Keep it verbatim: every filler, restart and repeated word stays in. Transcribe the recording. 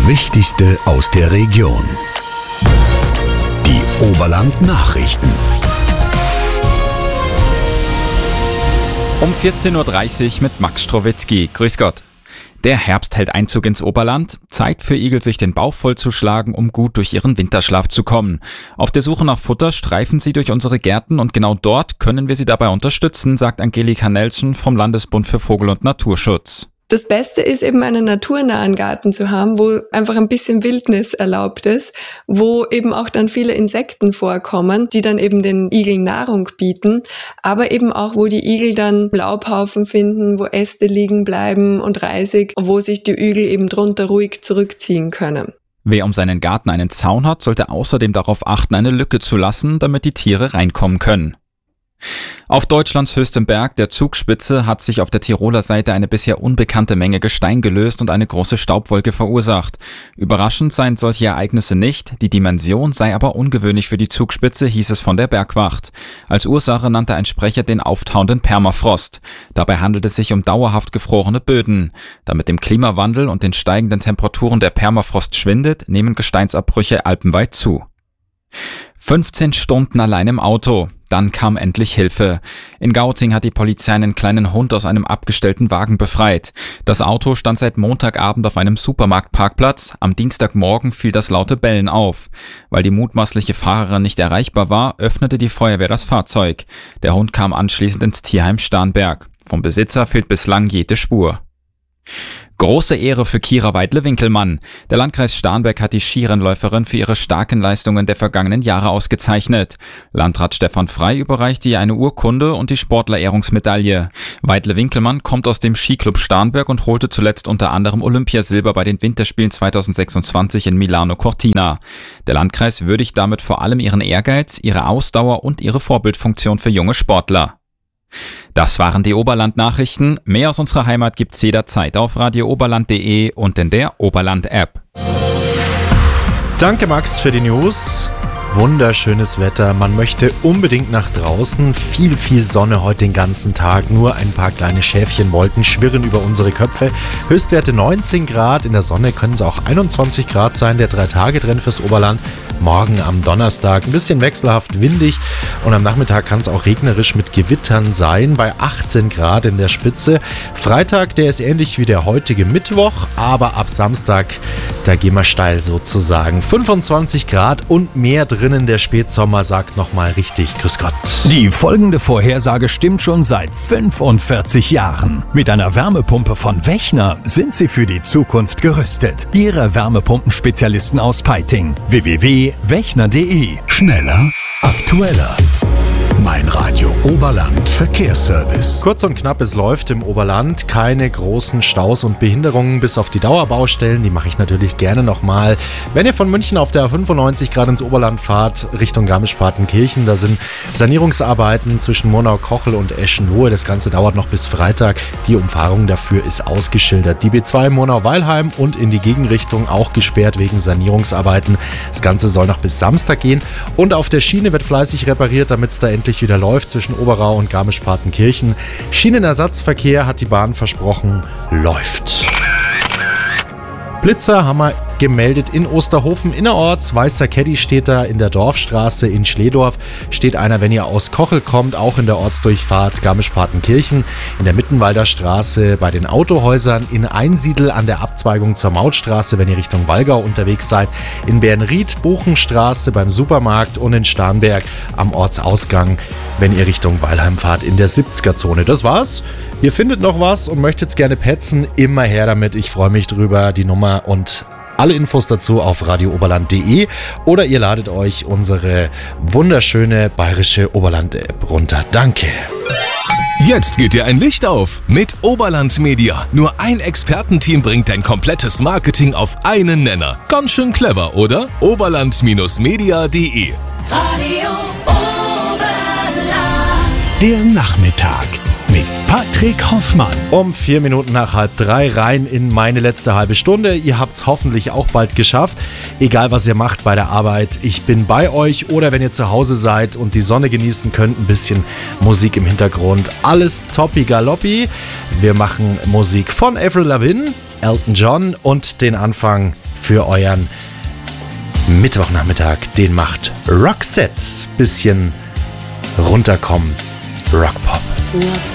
Wichtigste aus der Region. Die Oberland-Nachrichten. Um vierzehn Uhr dreißig mit Max Strowitzki. Grüß Gott. Der Herbst hält Einzug ins Oberland. Zeit für Igel, sich den Bauch vollzuschlagen, um gut durch ihren Winterschlaf zu kommen. Auf der Suche nach Futter streifen sie durch unsere Gärten und genau dort können wir sie dabei unterstützen, sagt Angelika Nelson vom Landesbund für Vogel- und Naturschutz. Das Beste ist eben einen naturnahen Garten zu haben, wo einfach ein bisschen Wildnis erlaubt ist, wo eben auch dann viele Insekten vorkommen, die dann eben den Igeln Nahrung bieten, aber eben auch, wo die Igel dann Laubhaufen finden, wo Äste liegen bleiben und Reisig, wo sich die Igel eben drunter ruhig zurückziehen können. Wer um seinen Garten einen Zaun hat, sollte außerdem darauf achten, eine Lücke zu lassen, damit die Tiere reinkommen können. Auf Deutschlands höchstem Berg, der Zugspitze, hat sich auf der Tiroler Seite eine bisher unbekannte Menge Gestein gelöst und eine große Staubwolke verursacht. Überraschend seien solche Ereignisse nicht, die Dimension sei aber ungewöhnlich für die Zugspitze, hieß es von der Bergwacht. Als Ursache nannte ein Sprecher den auftauenden Permafrost. Dabei handelt es sich um dauerhaft gefrorene Böden. Da mit dem Klimawandel und den steigenden Temperaturen der Permafrost schwindet, nehmen Gesteinsabbrüche alpenweit zu. fünfzehn Stunden allein im Auto. Dann kam endlich Hilfe. In Gauting hat die Polizei einen kleinen Hund aus einem abgestellten Wagen befreit. Das Auto stand seit Montagabend auf einem Supermarktparkplatz. Am Dienstagmorgen fiel das laute Bellen auf. Weil die mutmaßliche Fahrerin nicht erreichbar war, öffnete die Feuerwehr das Fahrzeug. Der Hund kam anschließend ins Tierheim Starnberg. Vom Besitzer fehlt bislang jede Spur. Große Ehre für Kira Weidle-Winkelmann. Der Landkreis Starnberg hat die Skirennläuferin für ihre starken Leistungen der vergangenen Jahre ausgezeichnet. Landrat Stefan Frey überreichte ihr eine Urkunde und die Sportlerehrungsmedaille. Weidle-Winkelmann kommt aus dem Skiclub Starnberg und holte zuletzt unter anderem Olympiasilber bei den Winterspielen zweitausendsechsundzwanzig in Milano Cortina. Der Landkreis würdigt damit vor allem ihren Ehrgeiz, ihre Ausdauer und ihre Vorbildfunktion für junge Sportler. Das waren die Oberland-Nachrichten. Mehr aus unserer Heimat gibt's jederzeit auf radio oberland punkt de und in der Oberland-App. Danke Max für die News. Wunderschönes Wetter, man möchte unbedingt nach draußen, viel, viel Sonne heute den ganzen Tag, nur ein paar kleine Schäfchenwolken schwirren über unsere Köpfe. Höchstwerte neunzehn Grad, in der Sonne können es auch einundzwanzig Grad sein, der drei-Tage-Trend fürs Oberland. Morgen am Donnerstag ein bisschen wechselhaft windig und am Nachmittag kann es auch regnerisch mit Gewittern sein, bei achtzehn Grad in der Spitze. Freitag, der ist ähnlich wie der heutige Mittwoch, aber ab Samstag, da gehen wir steil sozusagen. fünfundzwanzig Grad und mehr drinnen, der Spätsommer sagt nochmal richtig Grüß Gott. Die folgende Vorhersage stimmt schon seit fünfundvierzig Jahren. Mit einer Wärmepumpe von Wechner sind Sie für die Zukunft gerüstet. Ihre Wärmepumpenspezialisten aus Peiting. w w w punkt wechner punkt de. Schneller, aktueller. Mein Radio Oberland Verkehrsservice. Kurz und knapp, es läuft im Oberland. Keine großen Staus und Behinderungen bis auf die Dauerbaustellen. Die mache ich natürlich gerne nochmal. Wenn ihr von München auf der fünfundneunzig Grad ins Oberland fahrt, Richtung Garmisch-Partenkirchen, da sind Sanierungsarbeiten zwischen Murnau-Kochel und Eschenlohe. Das Ganze dauert noch bis Freitag. Die Umfahrung dafür ist ausgeschildert. Die B zwei Murnau-Weilheim und in die Gegenrichtung auch gesperrt wegen Sanierungsarbeiten. Das Ganze soll noch bis Samstag gehen. Und auf der Schiene wird fleißig repariert, damit es da endlich wieder läuft zwischen Oberau und Garmisch-Partenkirchen. Schienenersatzverkehr, hat die Bahn versprochen, läuft. Blitzer haben wir gemeldet in Osterhofen innerorts. Weißer Caddy steht da in der Dorfstraße. In Schledorf steht einer, wenn ihr aus Kochel kommt, auch in der Ortsdurchfahrt Garmisch-Partenkirchen. In der Mittenwalder Straße bei den Autohäusern. In Einsiedel an der Abzweigung zur Mautstraße, wenn ihr Richtung Wallgau unterwegs seid. In Bernried, Buchenstraße beim Supermarkt und in Starnberg am Ortsausgang, wenn ihr Richtung Weilheim fahrt, in der siebziger-Zone. Das war's. Ihr findet noch was und möchtet's gerne petzen, immer her damit. Ich freue mich drüber. Die Nummer und alle Infos dazu auf radio oberland punkt de oder ihr ladet euch unsere wunderschöne bayerische Oberland-App runter. Danke. Jetzt geht dir ein Licht auf mit Oberland Media. Nur ein Expertenteam bringt dein komplettes Marketing auf einen Nenner. Ganz schön clever, oder? oberland media punkt de. Radio Oberland. Der Nachmittag mit Patrick Hoffmann. Um vier Minuten nach halb drei rein in meine letzte halbe Stunde. Ihr habt es hoffentlich auch bald geschafft. Egal, was ihr macht bei der Arbeit, ich bin bei euch. Oder wenn ihr zu Hause seid und die Sonne genießen könnt, ein bisschen Musik im Hintergrund. Alles toppi galoppi. Wir machen Musik von Avril Lavigne, Elton John und den Anfang für euren Mittwochnachmittag. Den macht Roxette. Bisschen runterkommen. Rockpop.